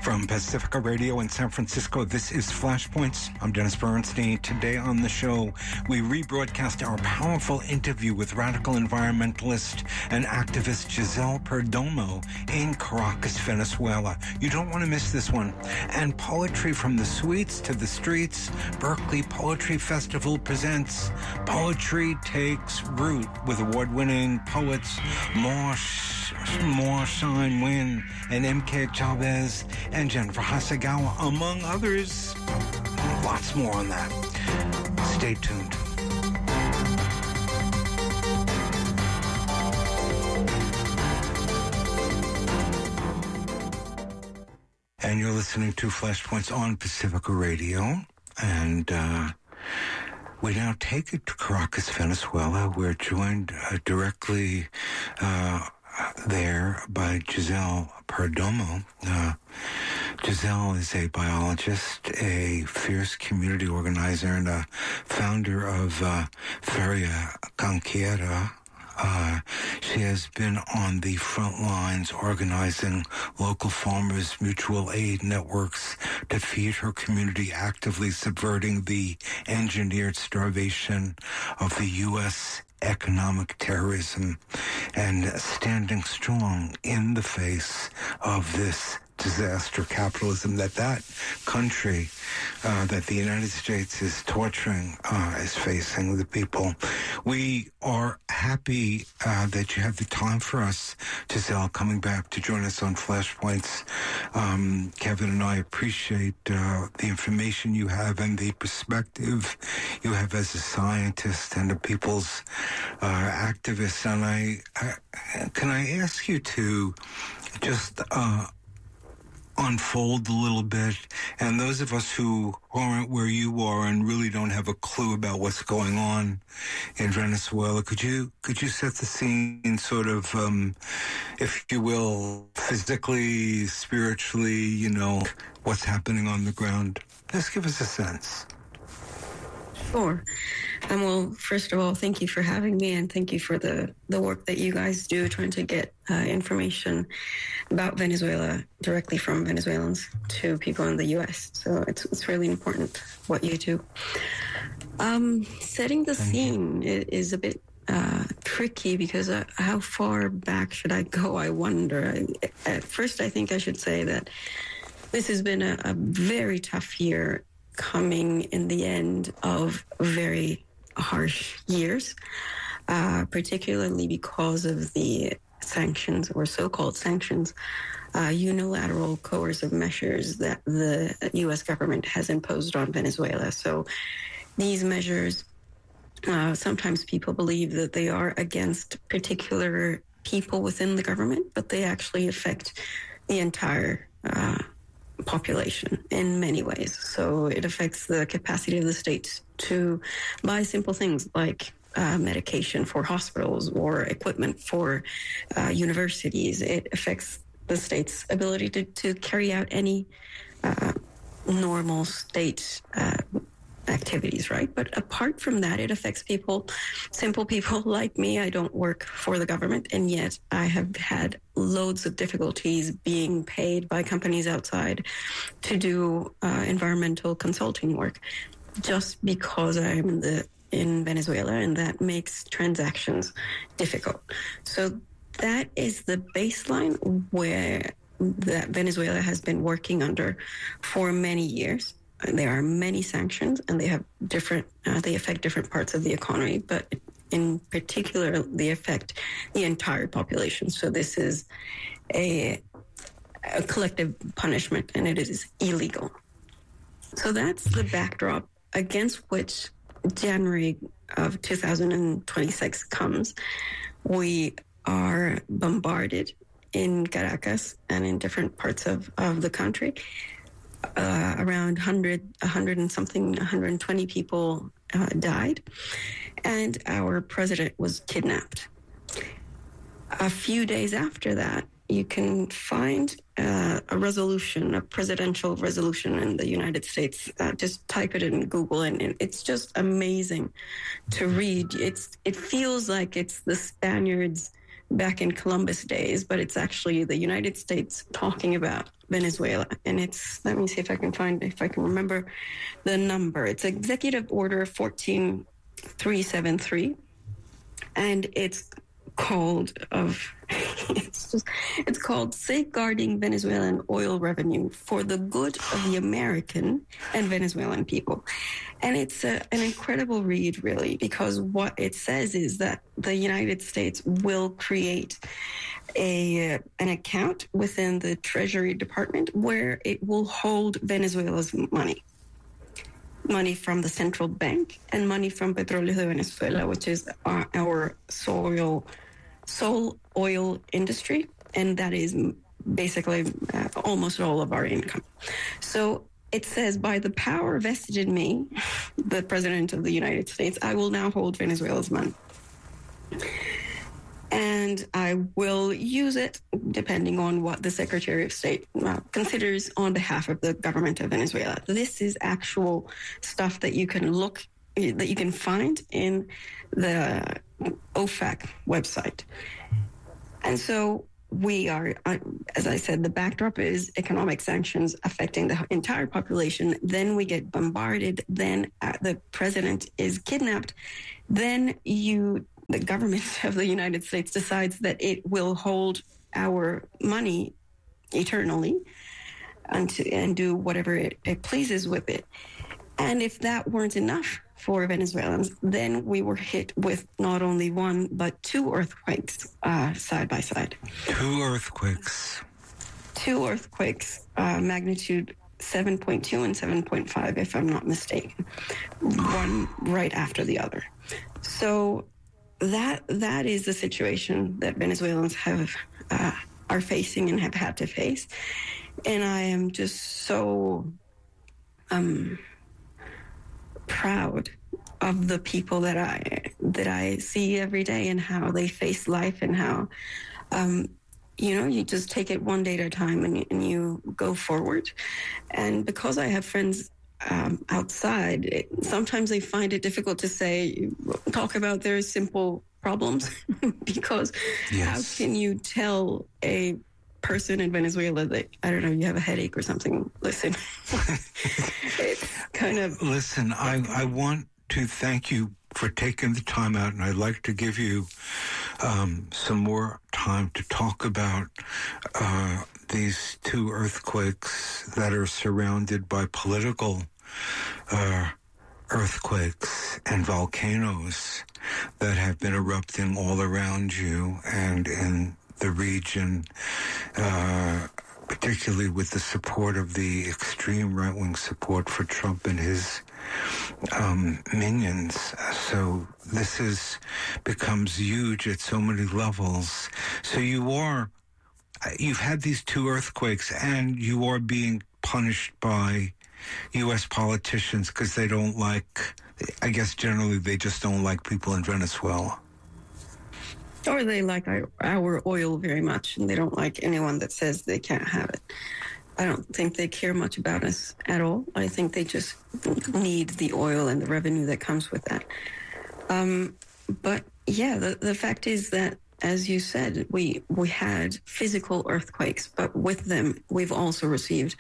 From Pacifica Radio in San Francisco, this is Flashpoints. I'm Dennis Bernstein. Today on the show, we rebroadcast our powerful interview with radical environmentalist and activist Giselle Perdomo in Caracas, Venezuela. You don't want to miss this one. And Poetry from the Suites to the Streets, Berkeley Poetry Festival presents Poetry Takes Root with award-winning poets Shine Win and M.K. Chavez and Jennifer Hasegawa, among others. Lots more on that. Stay tuned. And you're listening to Flashpoints on Pacifica Radio. And we now take it to Caracas, Venezuela. We're joined directly there by Giselle Perdomo. Giselle is a biologist, a fierce community organizer, and a founder of Feria Canquera. She has been on the front lines organizing local farmers' mutual aid networks to feed her community, actively subverting the engineered starvation of the U.S. economic terrorism, and standing strong in the face of this disaster capitalism that country, that the United States is torturing, is facing the people. We are happy that you have the time for us, Giselle, coming back to join us on Flashpoints. Kevin and I appreciate the information you have and the perspective you have as a scientist and a people's activist. And can I ask you to just unfold a little bit, and those of us who aren't where you are and really don't have a clue about what's going on in Venezuela, could you set the scene, sort of, if you will, physically, spiritually, what's happening on the ground? Just give us a sense. Sure. Well, first of all, thank you for having me, and thank you for the work that you guys do trying to get information about Venezuela directly from Venezuelans to people in the U.S. So it's really important what you do. Setting the scene is a bit tricky because how far back should I go, I wonder. At first, I think I should say that this has been a very tough year, coming in the end of very harsh years, particularly because of the sanctions, or so-called sanctions, unilateral coercive measures that the U.S. government has imposed on Venezuela. So these measures, sometimes people believe that they are against particular people within the government, but they actually affect the entire population in many ways. So it affects the capacity of the state to buy simple things like medication for hospitals or equipment for universities. It affects the state's ability to carry out any normal state activities, right? But apart from that, it affects people, simple people like me. I don't work for the government, and yet I have had loads of difficulties being paid by companies outside to do environmental consulting work, just because I'm in Venezuela, and that makes transactions difficult. So that is the baseline where that Venezuela has been working under for many years. There are many sanctions, and they have they affect different parts of the economy, but in particular, they affect the entire population. So this is a collective punishment, and it is illegal. So that's the backdrop against which January of 2026 comes. We are bombarded in Caracas and in different parts of the country. Around 120 people died, and our president was kidnapped. A few days after that, you can find a presidential resolution in the United States. Just type it in Google, and it's just amazing to read. It feels like it's the Spaniards back in Columbus days, but it's actually the United States talking about Venezuela. And it's, let me see if I can remember the number. It's Executive Order 14373. And it's called it's called Safeguarding Venezuelan Oil Revenue for the Good of the American and Venezuelan People. And it's an incredible read, really, because what it says is that the United States will create an account within the Treasury Department where it will hold Venezuela's money from the central bank and money from Petróleos de Venezuela, which is our sole oil industry, and that is basically almost all of our income. So it says, by the power vested in me, the President of the United States, I will now hold Venezuela's money. And I will use it depending on what the Secretary of State considers on behalf of the government of Venezuela. This is actual stuff that you can find in the OFAC website. And so we are, as I said, the backdrop is economic sanctions affecting the entire population. Then we get bombarded. Then the president is kidnapped. Then the government of the United States decides that it will hold our money eternally and do whatever it pleases with it. And if that weren't enough for Venezuelans, then we were hit with not only one, but two earthquakes side by side. Two earthquakes, magnitude 7.2 and 7.5, if I'm not mistaken, one right after the other. So that is the situation that Venezuelans are facing and have had to face. And I am just so proud of the people that I see every day and how they face life and how you just take it one day at a time and you go forward. And because I have friends outside, sometimes they find it difficult to talk about their simple problems because how can you tell a person in Venezuela that, I don't know, you have a headache or something? Listen, it's kind of... Listen, I want to thank you for taking the time out, and I'd like to give you some more time to talk about these two earthquakes that are surrounded by political earthquakes and volcanoes that have been erupting all around you and in the region, particularly with the support of the extreme right-wing support for Trump and his minions. So this becomes huge at so many levels. So you've had these two earthquakes, and you are being punished by U.S. politicians because they don't I guess generally they just don't like people in Venezuela. Or they like our oil very much, and they don't like anyone that says they can't have it. I don't think they care much about us at all. I think they just need the oil and the revenue that comes with that. But yeah, the fact is that, as you said, we had physical earthquakes, but with them, we've also received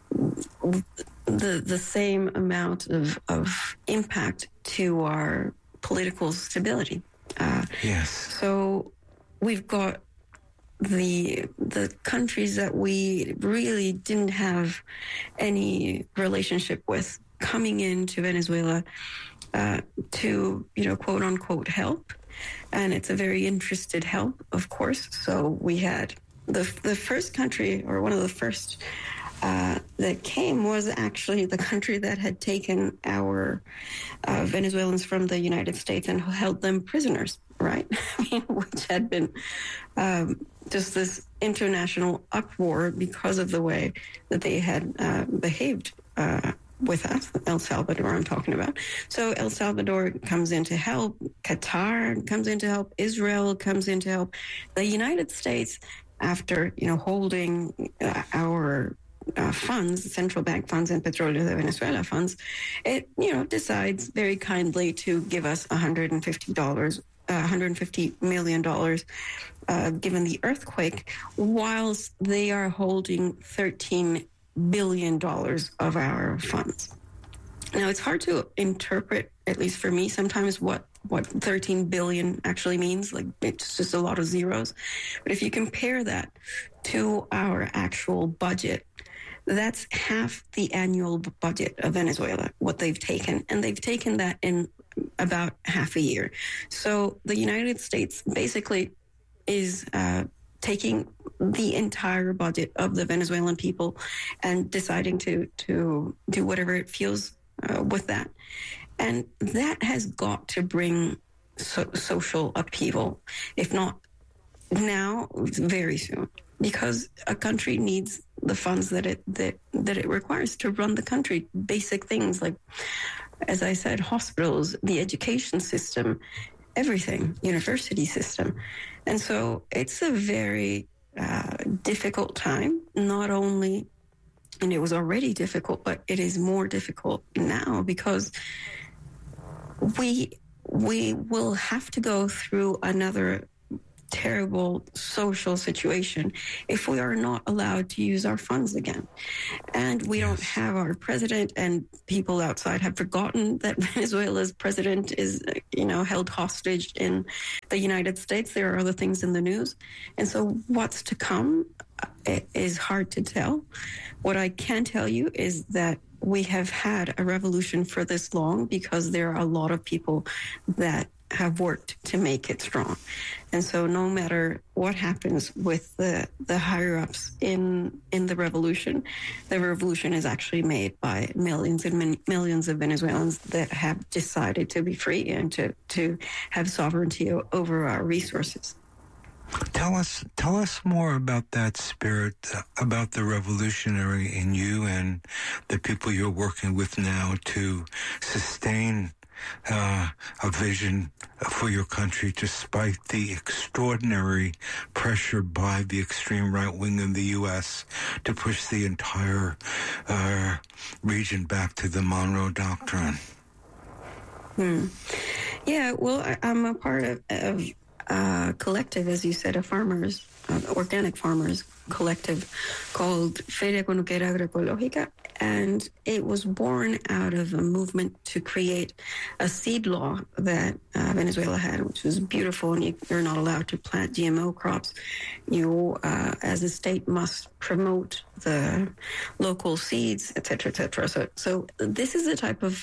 the same amount of impact to our political stability. Yes. So we've got the countries that we really didn't have any relationship with coming into Venezuela to, quote unquote, help. And it's a very interested help, of course. So we had the first country, or one of the first that came, was actually the country that had taken our Venezuelans from the United States and held them prisoners, right? Which had been just this international uproar because of the way that they had behaved with us. El Salvador, I'm talking about. So El Salvador comes in to help. Qatar comes in to help. Israel comes in to help. The United States, after holding our funds, central bank funds and Petróleos de Venezuela funds, it decides very kindly to give us $150 $150 million given the earthquake, whilst they are holding $13 billion of our funds. Now, it's hard to interpret, at least for me, sometimes what 13 billion actually means. Like, it's just a lot of zeros. But if you compare that to our actual budget, that's half the annual budget of Venezuela, what they've taken. And they've taken that in about half a year. So the United States basically is taking the entire budget of the Venezuelan people and deciding to do whatever it feels with that. And that has got to bring social upheaval, if not now, very soon, because a country needs the funds that it requires to run the country. Basic things like, as I said, hospitals, the education system, everything, university system. And so it's a very difficult time, not only, and it was already difficult, but it is more difficult now because we will have to go through another terrible social situation if we are not allowed to use our funds again. And we don't have our president, and people outside have forgotten that Venezuela's president is, held hostage in the United States. There are other things in the news. And so what's to come is hard to tell. What I can tell you is that we have had a revolution for this long because there are a lot of people that have worked to make it strong. And so no matter what happens with the higher-ups in the revolution is actually made by millions and millions of Venezuelans that have decided to be free and to have sovereignty over our resources. Tell us more about that spirit, about the revolutionary in you and the people you're working with now to sustain a vision for your country despite the extraordinary pressure by the extreme right wing in the U.S. to push the entire region back to the Monroe Doctrine. Yeah, well, I'm a part of a collective, as you said, of farmers, organic farmers collective called Feria Conuquera Agroecológica, and it was born out of a movement to create a seed law that Venezuela had, which was beautiful, and you're not allowed to plant GMO crops. You, as a state, must promote the local seeds, et cetera, et cetera. So this is a type of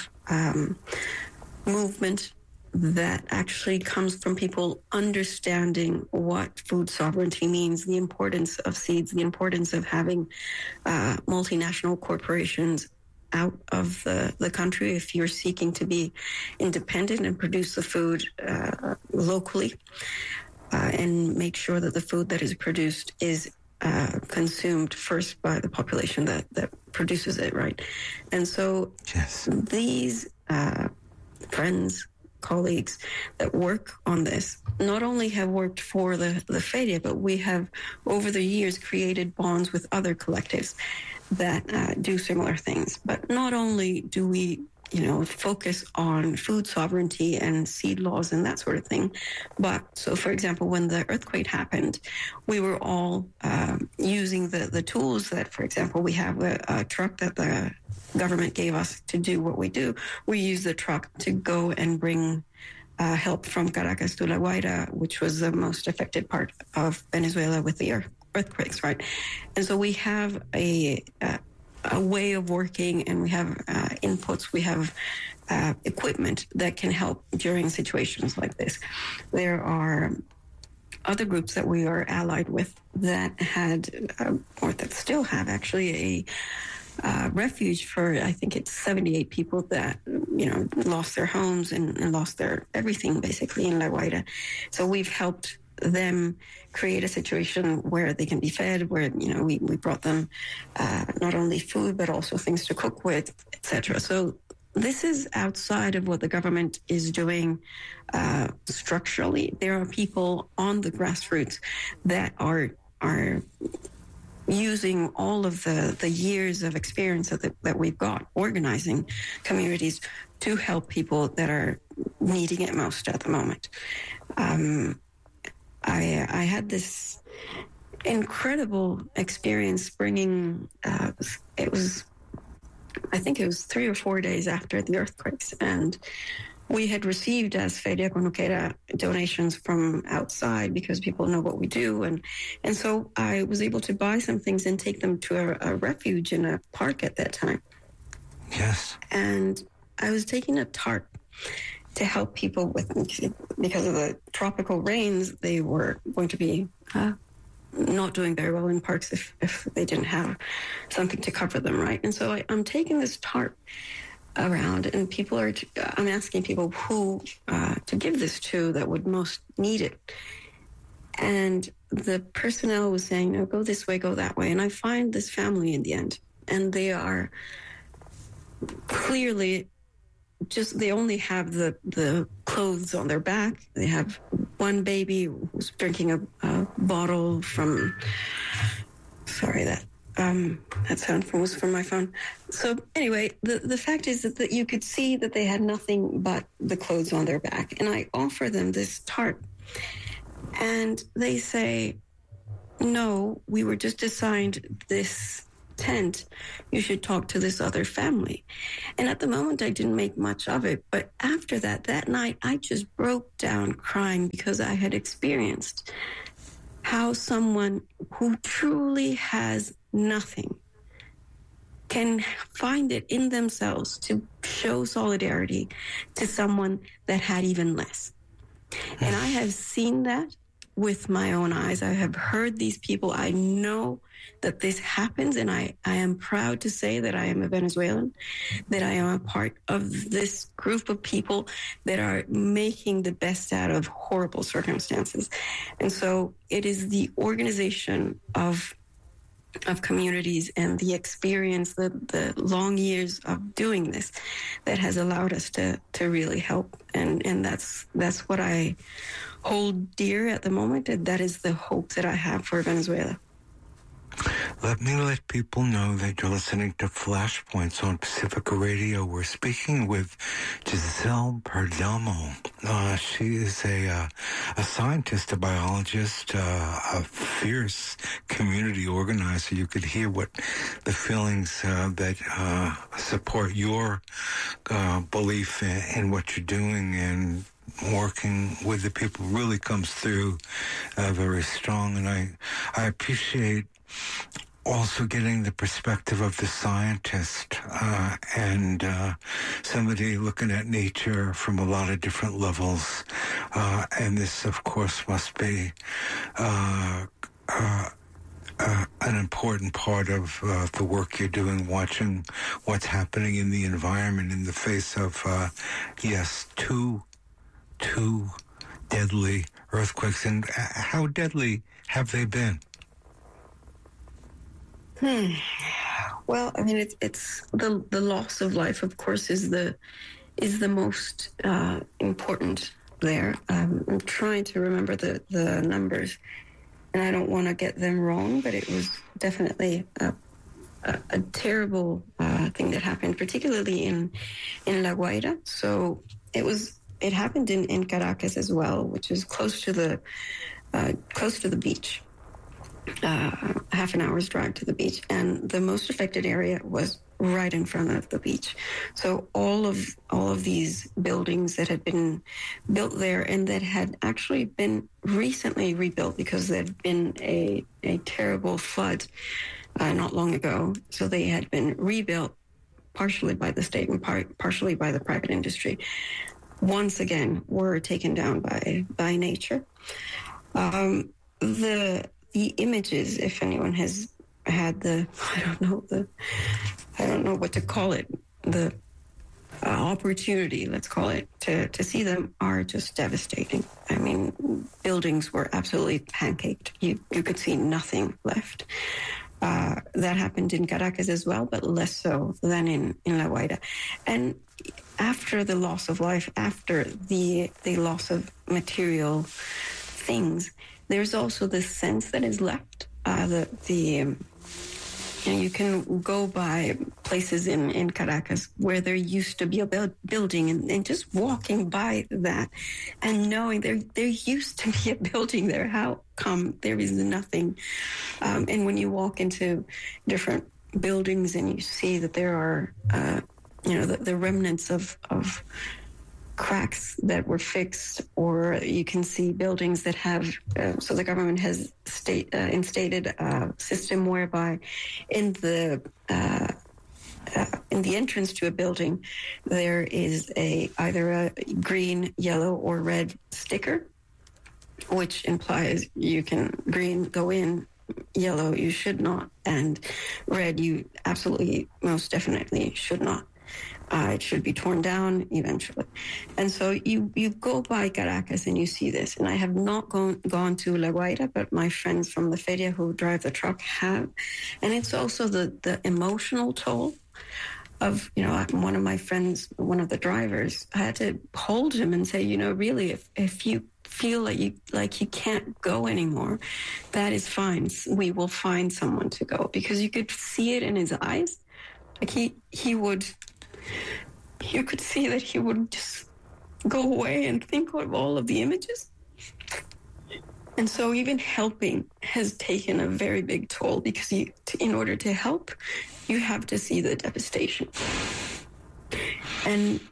movement that actually comes from people understanding what food sovereignty means, the importance of seeds, the importance of having multinational corporations out of the country if you're seeking to be independent and produce the food locally and make sure that the food that is produced is consumed first by the population that produces it, right? And so these friends, colleagues that work on this not only have worked for the Feria, but we have over the years created bonds with other collectives that do similar things. But not only do we focus on food sovereignty and seed laws and that sort of thing, but so for example, when the earthquake happened, we were all using the tools that, for example, we have a truck that the government gave us to do what we do. We use the truck to go and bring help from Caracas to La Guaira, which was the most affected part of Venezuela with the earthquakes, right? And so we have a way of working, and we have inputs, we have equipment that can help during situations like this. There are other groups that we are allied with that had, or that still have actually, a refuge for, I think it's 78 people that, lost their homes and lost their everything basically in La Guaira. So we've helped them create a situation where they can be fed, where, we brought them not only food, but also things to cook with, etc. So this is outside of what the government is doing structurally. There are people on the grassroots that are using all of the years of experience that we've got organizing communities to help people that are needing it most at the moment. I had this incredible experience bringing, I think it was 3 or 4 days after the earthquakes, and we had received as Feria Conuquera donations from outside because people know what we do. And so I was able to buy some things and take them to a refuge in a park at that time. Yes. And I was taking a tarp to help people with, because of the tropical rains, they were going to be not doing very well in parks if they didn't have something to cover them, right? And so I'm taking this tarp around, and I'm asking people who to give this to that would most need it. And the personnel was saying, no, go this way, go that way. And I find this family in the end, and they are clearly they only have the clothes on their back. They have one baby who's drinking a bottle from, sorry, that sound was from my phone. So anyway, the fact is that you could see that they had nothing but the clothes on their back. And I offer them this tarp. And they say, no, we were just assigned this tent. You should talk to this other family. And at the moment, I didn't make much of it. But after that night, I just broke down crying because I had experienced how someone who truly has nothing can find it in themselves to show solidarity to someone that had even less. And I have seen that with my own eyes. I have heard these people. I know that this happens, and I am proud to say that I am a Venezuelan, that I am a part of this group of people that are making the best out of horrible circumstances. And so it is the organization of communities and the experience, the long years of doing this that has allowed us to really help. And that's what I hold dear at the moment. And that is the hope that I have for Venezuela. Let me let people know that you're listening to Flashpoints on Pacifica Radio. We're speaking with Giselle Perdomo. She is a scientist, a biologist, a fierce community organizer. You could hear what the feelings that support your belief in what you're doing and working with the people really comes through very strong. And I appreciate also getting the perspective of the scientist and somebody looking at nature from a lot of different levels. And this, of course, must be an important part of the work you're doing, watching what's happening in the environment in the face of, two deadly earthquakes. And how deadly have they been? Well, I mean, it's the loss of life, of course, is the most important there. I'm trying to remember the numbers, and I don't want to get them wrong, but it was definitely a terrible thing that happened, particularly in La Guaira. So it happened in Caracas as well, which is close to the beach. Half an hour's drive to the beach, and the most affected area was right in front of the beach. So all of these buildings that had been built there and that had actually been recently rebuilt because there had been a terrible flood not long ago. So they had been rebuilt partially by the state and partially by the private industry. Once again, were taken down by nature. The images, if anyone has had I don't know what to call it, the opportunity, let's call it, to see them are just devastating. I mean, buildings were absolutely pancaked. You could see nothing left. That happened in Caracas as well, but less so than in La Guaira. And after the loss of life, after the loss of material things, there's also this sense that is left, the you can go by places in Caracas where there used to be a building, and just walking by that and knowing there used to be a building there. How come there is nothing? And when you walk into different buildings and you see that there are, the remnants of cracks that were fixed, or you can see buildings that have, so the government has instated a system whereby in the entrance to a building, there is either a green, yellow, or red sticker, which implies you can green, go in, yellow, you should not, and red, you absolutely, most definitely should not. It should be torn down eventually. And so you go by Caracas and you see this. And I have not gone to La Guaira, but my friends from the Feria who drive the truck have. And it's also the emotional toll of, one of my friends, one of the drivers, I had to hold him and say, really, if you feel like you can't go anymore, that is fine. We will find someone to go. Because you could see it in his eyes. Like he would... You could see that he would just go away and think of all of the images. And so even helping has taken a very big toll, because in order to help, you have to see the devastation. And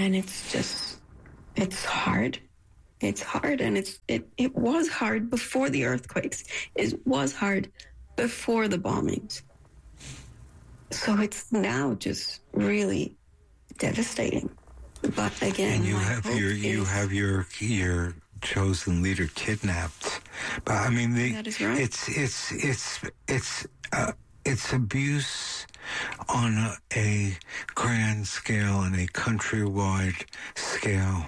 it's hard. It's hard, and it was hard before the earthquakes. It was hard before the bombings. So it's now just really devastating. But again, and you have your chosen leader kidnapped. But I mean, that is right. It's abuse on a grand scale and a countrywide scale.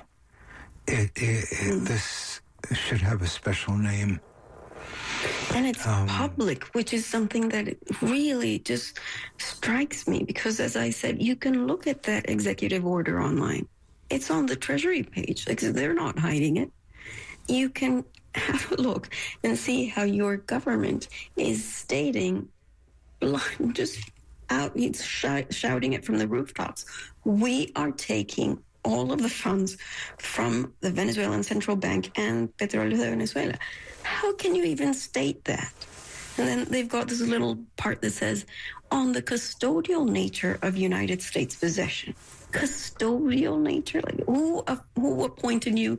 This should have a special name. And it's public, which is something that really just strikes me, because, as I said, you can look at that executive order online. It's on the Treasury page. Like, they're not hiding it. You can have a look and see how your government is stating, just out, it's shouting it from the rooftops. We are taking all of the funds from the Venezuelan Central Bank and Petróleo de Venezuela. How can you even state that? And then they've got this little part that says, on the custodial nature of United States possession. Custodial nature? Like, who appointed you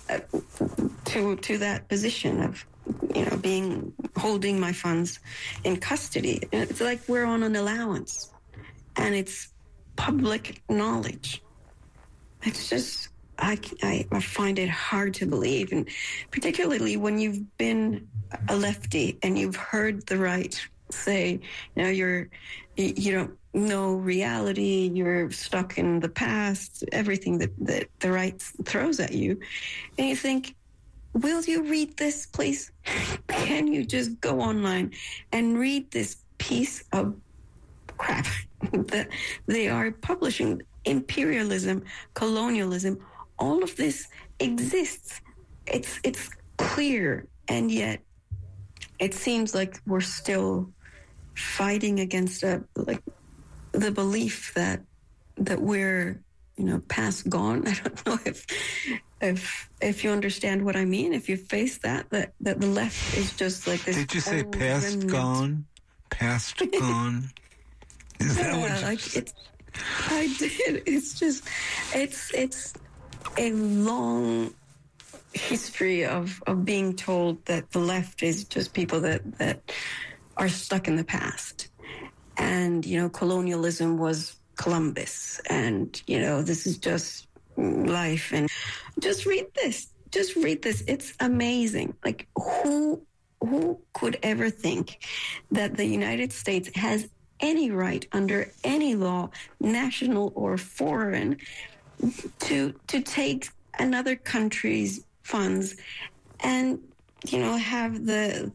to that position of, holding my funds in custody? It's like we're on an allowance, and it's public knowledge. It's just, I find it hard to believe, and particularly when you've been a lefty and you've heard the right say, you don't know reality, you're stuck in the past, everything that the right throws at you, and you think, will you read this, please? Can you just go online and read this piece of crap that they are publishing? Imperialism, colonialism, all of this exists. It's clear, and yet it seems like we're still fighting against the belief that we're past gone. I don't know if you understand what I mean. If you face that the left is just like this. Did you say past remnant. Gone? Past gone? Is that what you I did. It's just, it's a long history of being told that the left is just people that are stuck in the past. And, colonialism was Columbus. And, this is just life. And just read this. Just read this. It's amazing. Like, who could ever think that the United States has any right under any law, national or foreign, to take another country's funds and have the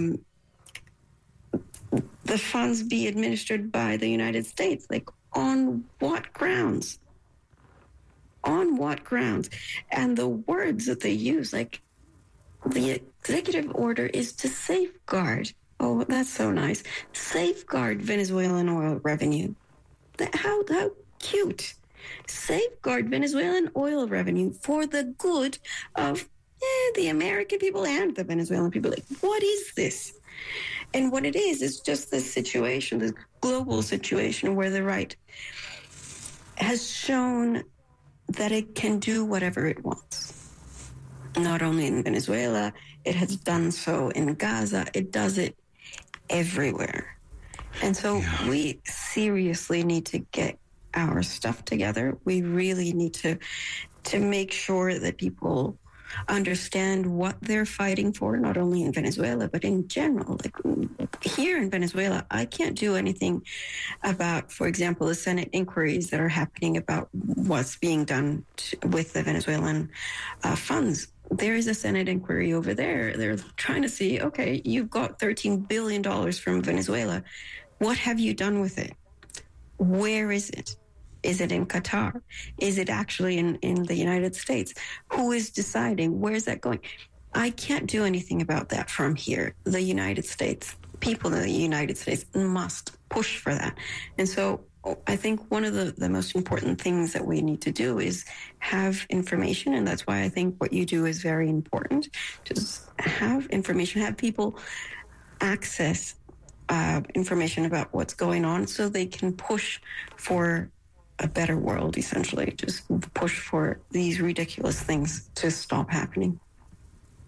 funds be administered by the United States? Like, on what grounds? On what grounds? And the words that they use, like, the executive order is to safeguard Oh, that's so nice. Safeguard Venezuelan oil revenue. How cute. Safeguard Venezuelan oil revenue for the good of the American people and the Venezuelan people. Like, what is this? And what it is just this situation, this global situation where the right has shown that it can do whatever it wants. Not only in Venezuela, it has done so in Gaza. It does it everywhere. And so we seriously need to get our stuff together. We really need to make sure that people understand what they're fighting for, not only in Venezuela, but in general. Like here in Venezuela, I can't do anything about, for example, the Senate inquiries that are happening about what's being done with the Venezuelan funds. There is a Senate inquiry over there. They're trying to see, okay, you've got $13 billion from Venezuela. What have you done with it? Where is it? Is it in Qatar? Is it actually in the United States? Who is deciding? Where is that going? I can't do anything about that from here. The United States, people in the United States must push for that. And so I think one of the most important things that we need to do is have information. And that's why I think what you do is very important. Just have information, have people access information about what's going on so they can push for a better world, essentially. Just push for these ridiculous things to stop happening.